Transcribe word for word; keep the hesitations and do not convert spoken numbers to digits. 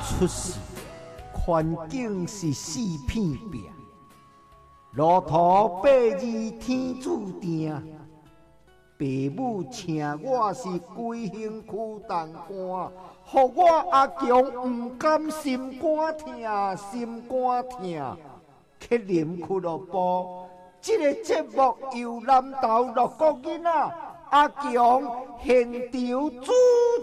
出世，环境是四片壁，路途八字天注定。爸母请我是规身躯重担，予我阿强不甘心肝疼，心肝疼。去啉俱乐部，这个节目由南投六个囡仔阿强现场主